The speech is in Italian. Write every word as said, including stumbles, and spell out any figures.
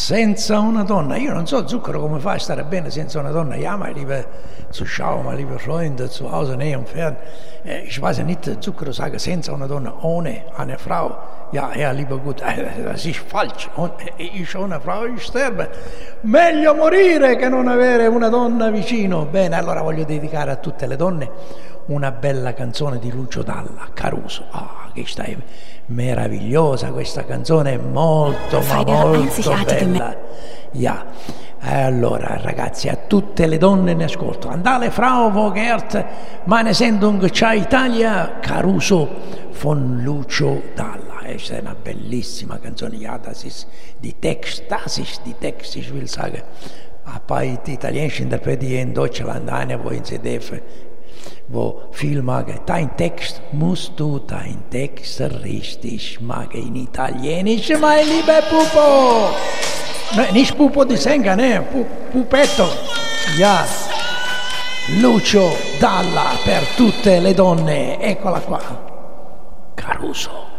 Senza una donna, io non so Zucchero come fai a stare bene senza una donna. Ja, meine liebe Zuschauer, meine liebe Freunde zu Hause, näher und fern, ich weiß ja nicht, Zucchero sagen senza una donna, ohne eine Frau. Ja, ja, lieber gut, das ist falsch. Ich ho una Frau, ich sterbe. Meglio morire che non avere una donna vicino. Bene, allora voglio dedicare a tutte le donne una bella canzone di Lucio Dalla, Caruso. Ah, che stai meravigliosa questa canzone, molto ma molto bella. Ja, allora ragazzi, a tutte le donne in ascolto, andale Frau Vogert, meine Sendung Ciao Italia, Caruso von Lucio Dalla. Questa è una bellissima canzone, ja, das ist die Text, das ist die Text, ich will sagen, ein paar italienische Interpreten in Deutschland, eine, wo in C D F, wo viel mag, dein Text musst du, dein Text richtig mag in Italienisch, mein lieber Pupo. No, nicht Pupo di Senga, ne, Pu Pupetto. Ja, Lucio Dalla per tutte le donne, eccola qua, Caruso.